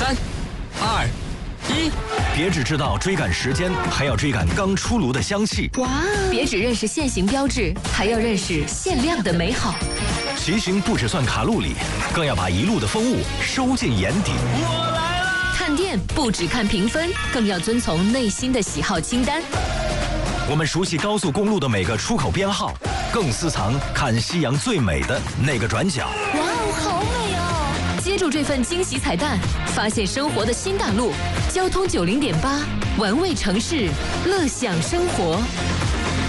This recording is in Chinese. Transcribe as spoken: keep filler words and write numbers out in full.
三、二、一， 别只知道追赶时间，还要追赶刚出炉的香气。 哇！别只认识限行标志，还要认识限量的美好。 骑行不只算卡路里，更要把一路的风物收进眼底。 我来了！ 看店不只看评分，更要遵从内心的喜好清单。 我们熟悉高速公路的每个出口编号，更私藏看夕阳最美的那个转角。 哇哦，好美哦！接住这份惊喜彩蛋，发现生活的新大陆。交通九零点八，玩味城市，乐享生活。